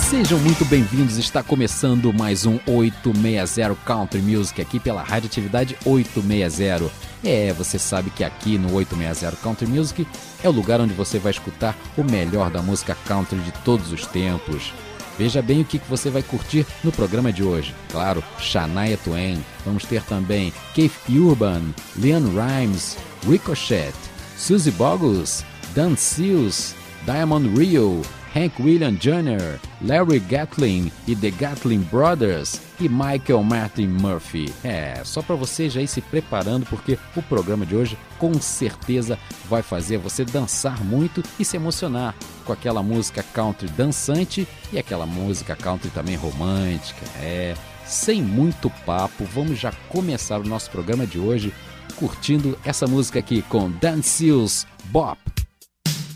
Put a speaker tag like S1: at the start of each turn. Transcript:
S1: Sejam muito bem-vindos, está começando mais um 860 Country Music aqui pela Radioatividade 860. Você sabe que aqui no 860 Country Music é o lugar onde você vai escutar o melhor da música country de todos os tempos. Veja bem o que você vai curtir no programa de hoje. Claro, Shania Twain, vamos ter também Keith Urban, LeAnn Rimes, Ricochet, Suzy Boggles, Dan Seals, Diamond Rio, Hank Williams Jr., Larry Gatlin e The Gatlin Brothers e Michael Martin Murphey. Só para você já ir se preparando, porque o programa de hoje com certeza vai fazer você dançar muito e se emocionar com aquela música country dançante e aquela música country também romântica. Sem muito papo, vamos já começar o nosso programa de hoje curtindo essa música aqui com Dan Seals, Bop.